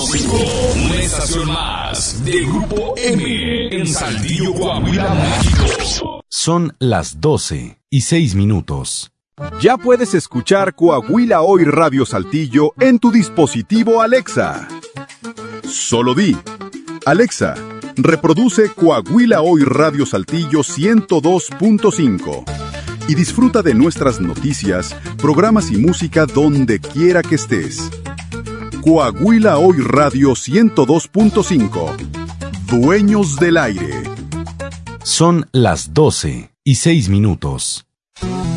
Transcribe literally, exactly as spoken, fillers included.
cinco, una estación más de Grupo M en Saltillo, Coahuila, México. Son las doce y seis minutos. Ya puedes escuchar Coahuila Hoy Radio Saltillo en tu dispositivo Alexa. Solo di: Alexa, reproduce Coahuila Hoy Radio Saltillo ciento dos punto cinco y disfruta de nuestras noticias, programas y música donde quiera que estés. Coahuila Hoy Radio ciento dos punto cinco. Dueños del aire. Son las doce y seis minutos.